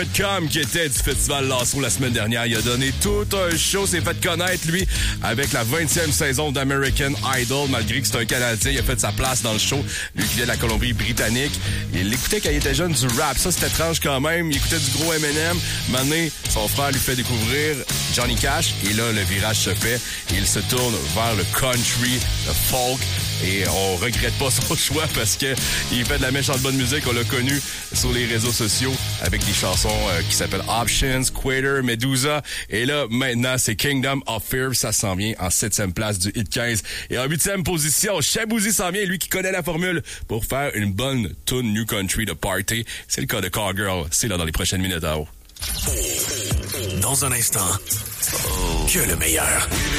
Comme qui était du Festival Lasso la semaine dernière, il a donné tout un show, s'est fait connaître lui avec la 20e saison d'American Idol, malgré que c'est un Canadien, il a fait sa place dans le show, lui qui vient de la Colombie-Britannique. Il écoutait quand il était jeune du rap, ça c'était étrange quand même, il écoutait du gros Eminem. Maintenant, son frère lui fait découvrir Johnny Cash et là le virage se fait et il se tourne vers le country, le folk et on regrette pas son choix parce que il fait de la méchante bonne musique, on l'a connu sur les réseaux sociaux avec des chansons qui s'appellent Options, Quater, Medusa. Et là, maintenant, c'est Kingdom of Fear. Ça s'en vient en 7e place du Hit 15. Et en 8e position, Shaboozey s'en vient, lui qui connaît la formule pour faire une bonne tune New Country de party. C'est le cas de Cowgirl. C'est là dans les prochaines minutes à haut. Dans un instant, que le meilleur.